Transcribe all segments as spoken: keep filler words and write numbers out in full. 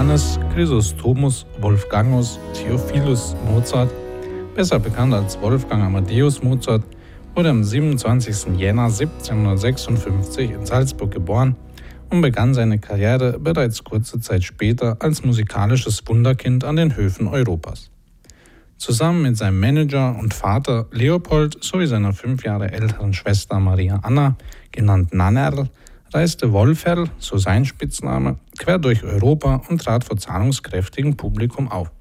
Johannes Chrysostomus Wolfgangus Theophilus Mozart, besser bekannt als Wolfgang Amadeus Mozart, wurde am siebenundzwanzigsten Jänner siebzehnhundertsechsundfünfzig in Salzburg geboren und begann seine Karriere bereits kurze Zeit später als musikalisches Wunderkind an den Höfen Europas. Zusammen mit seinem Manager und Vater Leopold sowie seiner fünf Jahre älteren Schwester Maria Anna, genannt Nannerl, reiste Wolferl, so sein Spitzname, quer durch Europa und trat vor zahlungskräftigem Publikum auf.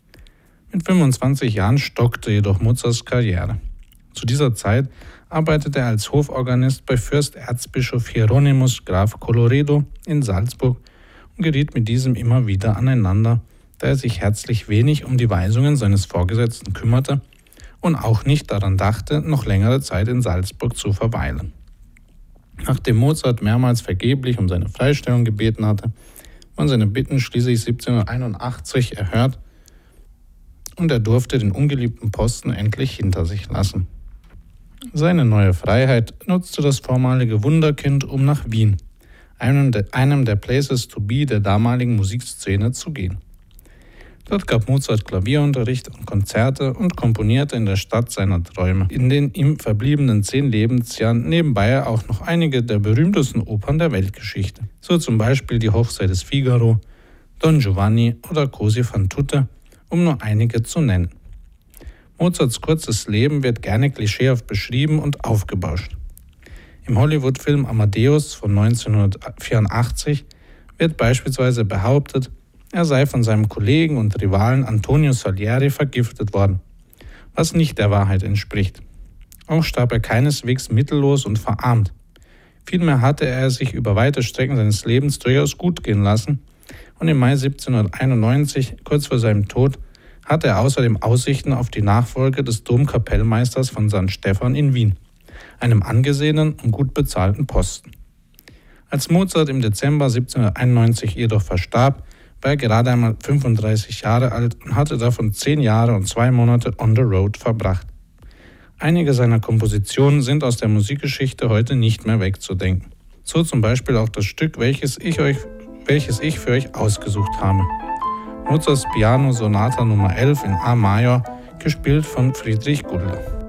Mit fünfundzwanzig Jahren stockte jedoch Mozarts Karriere. Zu dieser Zeit arbeitete er als Hoforganist bei Fürsterzbischof Hieronymus Graf Colloredo in Salzburg und geriet mit diesem immer wieder aneinander, da er sich herzlich wenig um die Weisungen seines Vorgesetzten kümmerte und auch nicht daran dachte, noch längere Zeit in Salzburg zu verweilen. Nachdem Mozart mehrmals vergeblich um seine Freistellung gebeten hatte, waren seine Bitten schließlich siebzehnhunderteinundachtzig erhört und er durfte den ungeliebten Posten endlich hinter sich lassen. Seine neue Freiheit nutzte das vormalige Wunderkind, um nach Wien, einem der, einem der Places to be der damaligen Musikszene, zu gehen. Dort gab Mozart Klavierunterricht und Konzerte und komponierte in der Stadt seiner Träume. In den ihm verbliebenen zehn Lebensjahren nebenbei auch noch einige der berühmtesten Opern der Weltgeschichte, so zum Beispiel die Hochzeit des Figaro, Don Giovanni oder Così fan tutte, um nur einige zu nennen. Mozarts kurzes Leben wird gerne klischeehaft beschrieben und aufgebauscht. Im Hollywood-Film Amadeus von neunzehnhundertvierundachtzig wird beispielsweise behauptet, er sei von seinem Kollegen und Rivalen Antonio Salieri vergiftet worden, was nicht der Wahrheit entspricht. Auch starb er keineswegs mittellos und verarmt. Vielmehr hatte er sich über weite Strecken seines Lebens durchaus gut gehen lassen und im Mai siebzehnhunderteinundneunzig, kurz vor seinem Tod, hatte er außerdem Aussichten auf die Nachfolge des Domkapellmeisters von Sankt Stephan in Wien, einem angesehenen und gut bezahlten Posten. Als Mozart im Dezember siebzehnhunderteinundneunzig jedoch verstarb, war er gerade einmal fünfunddreißig Jahre alt und hatte davon zehn Jahre und zwei Monate on the road verbracht. Einige seiner Kompositionen sind aus der Musikgeschichte heute nicht mehr wegzudenken. So zum Beispiel auch das Stück, welches ich, euch, welches ich für euch ausgesucht habe. Mozarts Piano Sonata Nummer elf in A-Major, gespielt von Friedrich Gulde.